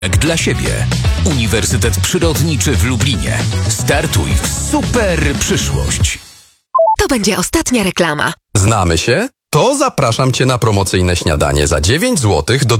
Jak dla siebie. Uniwersytet Przyrodniczy w Lublinie. Startuj w super przyszłość. To będzie ostatnia reklama. Znamy się? To zapraszam Cię na promocyjne śniadanie za 9 zł do